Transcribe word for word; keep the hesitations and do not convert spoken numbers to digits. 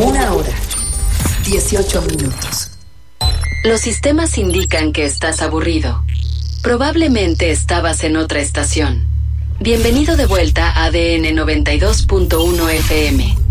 Una hora, dieciocho minutos. Los sistemas indican que estás aburrido. Probablemente estabas en otra estación. Bienvenido de vuelta a A D N noventa y dos punto uno F M.